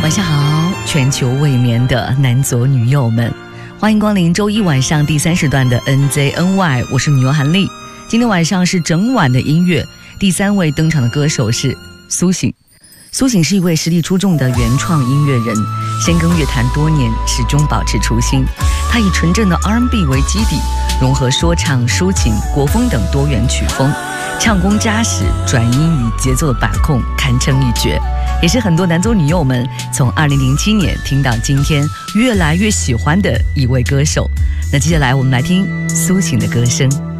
晚上好，全球未眠的男左女右们，欢迎光临周一晚上第3时段的 NZNY， 我是女优韩丽。今天晚上是整晚的音乐，第3位登场的歌手是苏醒。苏醒是一位实力出众的原创音乐人，深耕乐坛多年，始终保持初心。他以纯正的 R&B 为基底，融合说唱、抒情、国风等多元曲风，唱功扎实，转音与节奏的把控堪称一绝，也是很多男左女右们从2007年听到今天越来越喜欢的一位歌手。那接下来我们来听苏醒的歌声。